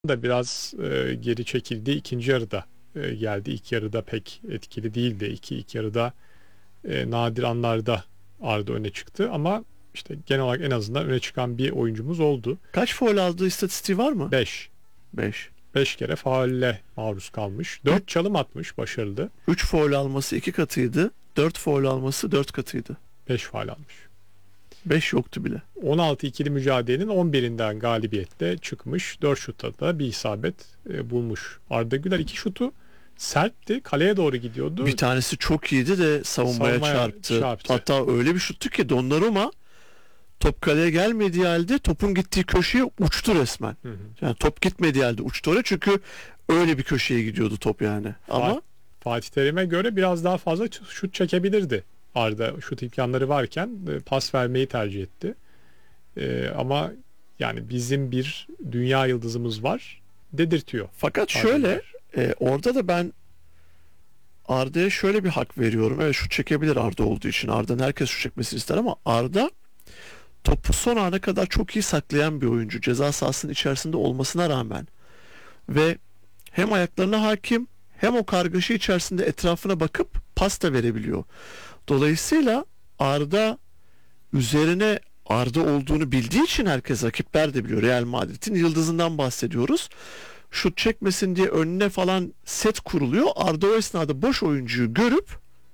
da biraz geri çekildi. İkinci yarıda geldi. İlk yarıda pek etkili değildi. İlk yarıda nadir anlarda Arda öne çıktı ama işte genel olarak en azından öne çıkan bir oyuncumuz oldu. Kaç faul aldığı istatistiği var mı? 5. 5. 5 kere faulle maruz kalmış. 4 çalım atmış başarılı. 3 faul alması 2 katıydı. 4 faul alması 4 katıydı. 5 faul almış. 5 yoktu bile. 16 ikili mücadelenin 11'inden galibiyetle çıkmış. 4 şutta da bir isabet bulmuş. Arda Güler 2 şutu sertti. Kaleye doğru gidiyordu. Bir tanesi çok iyiydi de savunmaya çarptı. Hatta öyle bir şuttu ki Donnarumma top kaleye gelmediği halde topun gittiği köşeye uçtu resmen. Hı hı. Yani top gitmediği halde uçtu oraya çünkü öyle bir köşeye gidiyordu top yani. Ama Fatih Terim'e göre biraz daha fazla şut çekebilirdi. Arda şut imkanları varken pas vermeyi tercih etti. Ama yani bizim bir dünya yıldızımız var dedirtiyor. fakat şöyle orada da ben Arda'ya şöyle bir hak veriyorum. Evet, şut çekebilir Arda olduğu için. Arda'nın herkes şut çekmesini ister ama Arda topu son ana kadar çok iyi saklayan bir oyuncu. Ceza sahasının içerisinde olmasına rağmen ve hem ayaklarına hakim hem o kargaşa içerisinde etrafına bakıp pas da verebiliyor. Dolayısıyla Arda üzerine Arda olduğunu bildiği için herkes, rakipler de biliyor. Real Madrid'in yıldızından bahsediyoruz. Şut çekmesin diye önüne falan set kuruluyor. Arda o esnada boş oyuncuyu görüp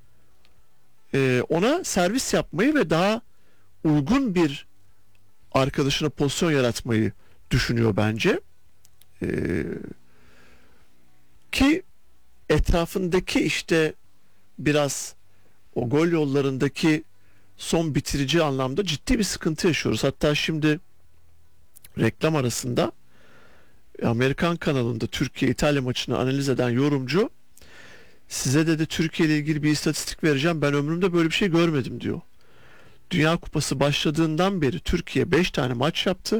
ona servis yapmayı ve daha uygun bir arkadaşına pozisyon yaratmayı düşünüyor bence. Ki etrafındaki işte biraz o gol yollarındaki son bitirici anlamda ciddi bir sıkıntı yaşıyoruz. Hatta şimdi reklam arasında Amerikan kanalında Türkiye-İtalya maçını analiz eden yorumcu, size dedi Türkiye ile ilgili bir istatistik vereceğim, ben ömrümde böyle bir şey görmedim diyor. Dünya Kupası başladığından beri Türkiye 5 tane maç yaptı.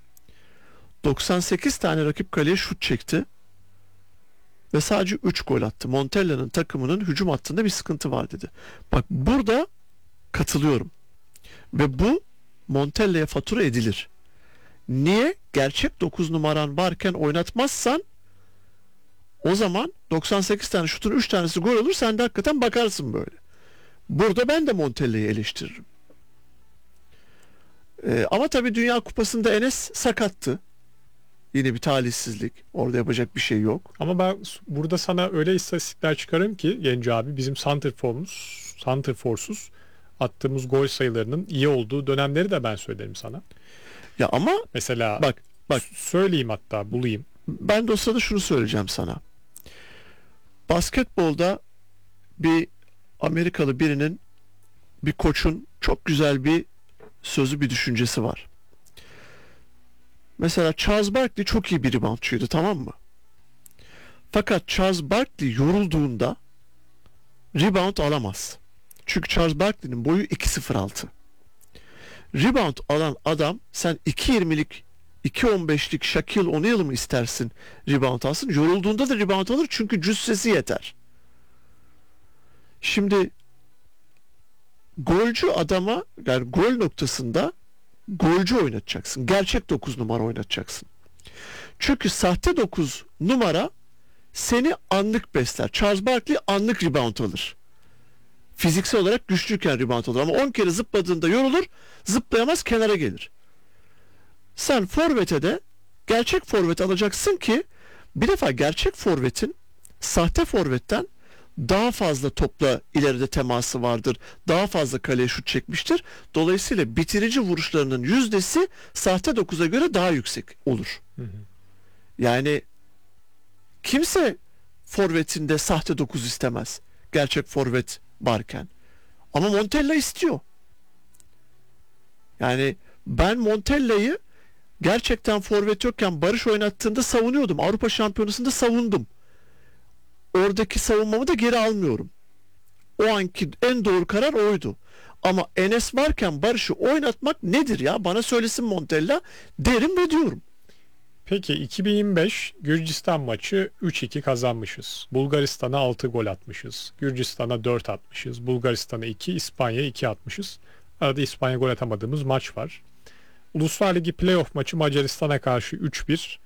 98 tane rakip kaleye şut çekti. Ve sadece 3 gol attı. Montella'nın takımının hücum hattında bir sıkıntı var dedi. Bak, burada katılıyorum. Ve bu Montella'ya fatura edilir. Niye? Gerçek 9 numaran varken oynatmazsan o zaman 98 tane şutun 3 tanesi gol olur, sen de hakikaten bakarsın böyle. Burada ben de Montella'yı eleştiririm. Ama tabii Dünya Kupası'nda Enes sakattı. Yine bir talihsizlik. Orada yapacak bir şey yok. Ama ben burada sana öyle istatistikler çıkarım ki Genco abi, bizim santrforsuz attığımız gol sayılarının iyi olduğu dönemleri de ben söylerim sana. Ya ama Mesela bak söyleyeyim, hatta bulayım. ben de o sırada şunu söyleyeceğim sana. Basketbolda bir Amerikalı birinin, bir koçun çok güzel bir sözü, bir düşüncesi var. Mesela Charles Barkley çok iyi bir reboundçıydı, tamam mı? Fakat Charles Barkley yorulduğunda rebound alamaz. Çünkü Charles Barkley'nin boyu 2.06. Rebound alan adam, sen 2.20'lik 2.15'lik Shaquille O'Neal mı istersin rebound alsın? Yorulduğunda da rebound alır çünkü cüssesi yeter. Şimdi golcü adama, yani gol noktasında golcü oynatacaksın. Gerçek 9 numara oynatacaksın. Çünkü sahte 9 numara seni anlık besler. Charles Barkley anlık rebound alır. Fiziksel olarak güçlüyken rebound alır. Ama 10 kere zıpladığında yorulur, zıplayamaz, kenara gelir. Sen forvete de gerçek forvet alacaksın ki bir defa gerçek forvetin sahte forvetten daha fazla topla ileride teması vardır. Daha fazla kaleye şut çekmiştir. Dolayısıyla bitirici vuruşlarının yüzdesi sahte 9'a göre daha yüksek olur. Hı hı. Yani kimse forvetinde sahte 9 istemez. Gerçek forvet varken. Ama Montella istiyor. Yani ben Montella'yı gerçekten forvet yokken Barış oynattığında savunuyordum. Avrupa Şampiyonası'nda savundum. Oradaki savunmamı da geri almıyorum. O anki en doğru karar oydu. Ama Enes varken Barış'ı oynatmak nedir ya? Bana söylesin Montella, derim ve diyorum. Peki 2025 Gürcistan maçı 3-2 kazanmışız. Bulgaristan'a 6 gol atmışız. Gürcistan'a 4 atmışız. Bulgaristan'a 2, İspanya'ya 2 atmışız. Arada İspanya gol atamadığımız maç var. Uluslar Ligi playoff maçı Macaristan'a karşı 3-1.